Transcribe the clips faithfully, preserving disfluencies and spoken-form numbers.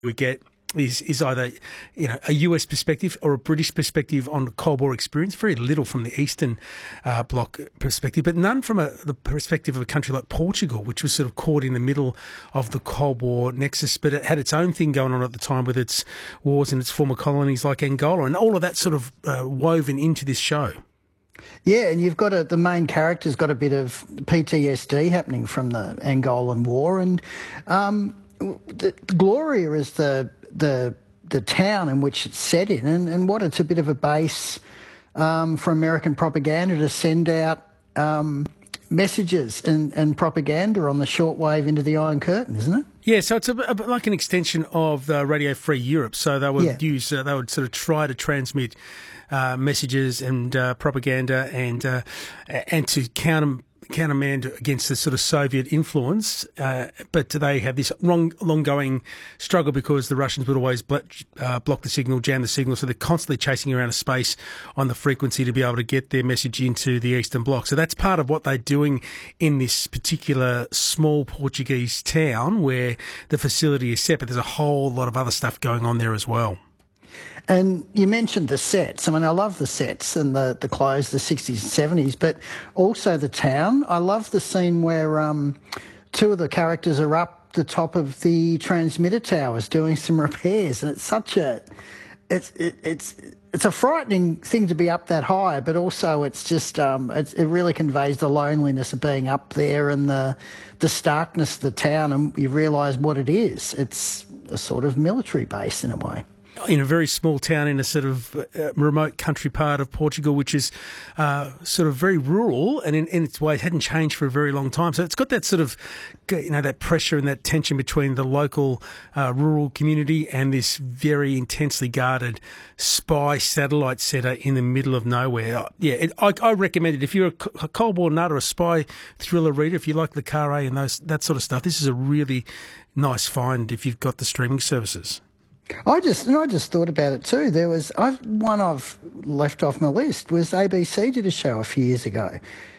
we get is is either, you know, a U S perspective or a British perspective on the Cold War experience. Very little from the Eastern uh, Bloc perspective, but none from a, the perspective of a country like Portugal, which was sort of caught in the middle of the Cold War nexus, but it had its own thing going on at the time with its wars in its former colonies like Angola, and all of that sort of uh, woven into this show. Yeah, and you've got a, the main character's got a bit of P T S D happening from the Angolan War, and um, the, Gloria is the the the town in which it's set in, and, and what it's a bit of a base um, for American propaganda to send out um, messages and, and propaganda on the shortwave into the Iron Curtain, isn't it? Yeah, so it's a, a, like an extension of uh, Radio Free Europe. So they would yeah. use, uh, they would sort of try to transmit uh, messages and uh, propaganda and uh, and to counter countermand against the sort of Soviet influence, uh, but they have this long, long-going struggle because the Russians would always block, uh, block the signal, jam the signal, so they're constantly chasing around a space on the frequency to be able to get their message into the Eastern Bloc. So that's part of what they're doing in this particular small Portuguese town where the facility is set, but there's a whole lot of other stuff going on there as well. And you mentioned the sets. I mean, I love the sets and the, the clothes, the sixties and seventies, but also the town. I love the scene where um, two of the characters are up the top of the transmitter towers doing some repairs, and it's such a, it's it, it's it's a frightening thing to be up that high, but also it's just um, it's, it really conveys the loneliness of being up there and the the starkness of the town, and you realise what it is. It's a sort of military base in a way. In a very small town in a sort of uh, remote country part of Portugal, which is uh, sort of very rural and in, in its way hadn't changed for a very long time. So it's got that sort of, you know, that pressure and that tension between the local uh, rural community and this very intensely guarded spy satellite centre in the middle of nowhere. Yeah, it, I, I recommend it. If you're a, a Cold War nut or a spy thriller reader, if you like Le Carré and those that sort of stuff, this is a really nice find if you've got the streaming services. I just and I just thought about it too. There was I've, one I've left off my list was A B C did a show a few years ago,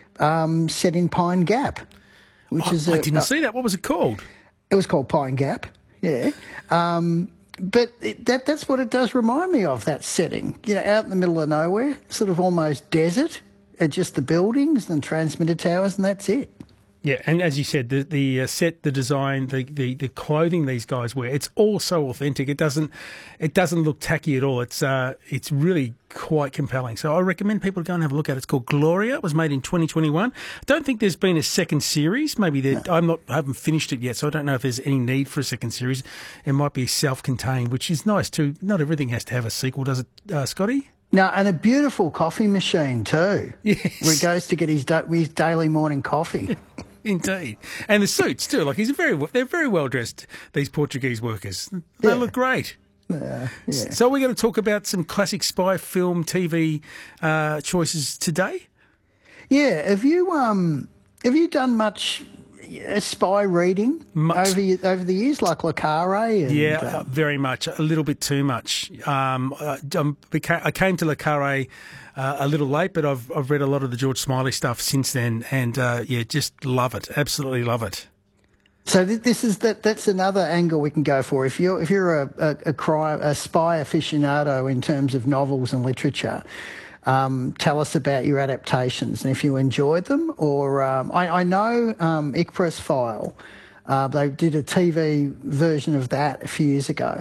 um, set in Pine Gap, which oh, is I a, didn't uh, see that. What was it called? It was called Pine Gap. Yeah, um, but it, that that's what it does remind me of. That setting, you know, out in the middle of nowhere, sort of almost desert, and just the buildings and transmitter towers, and that's it. Yeah, and as you said, the the uh, set, the design, the, the, the clothing these guys wear, it's all so authentic. It doesn't it doesn't look tacky at all. It's uh it's really quite compelling. So I recommend people go and have a look at it. It's called Gloria. It was made in twenty twenty-one. I don't think there's been a second series. Maybe there, no. I'm not. I haven't finished it yet, so I don't know if there's any need for a second series. It might be self-contained, which is nice too. Not everything has to have a sequel, does it, uh, Scotty? No, and a beautiful coffee machine too. Yes. Where he goes to get his, his daily morning coffee. Indeed. And the suits too. Like he's very, they're very well dressed, these Portuguese workers. They yeah. look great. Uh, yeah. So we're going to talk about some classic spy film, T V uh, choices today. Yeah. Have you um have you done much uh, spy reading much. over over the years, like Le Carré? And, yeah, uh, very much. A little bit too much. Um, I, I came to Le Carré uh, a little late, but I've I've read a lot of the George Smiley stuff since then, and uh, yeah, just love it. Absolutely love it. So this is that. That's another angle we can go for. If you're if you're a a, a, crime, a spy aficionado in terms of novels and literature, um, tell us about your adaptations and if you enjoyed them. Or um, I, I know um, Icarus File. Uh, they did a T V version of that a few years ago,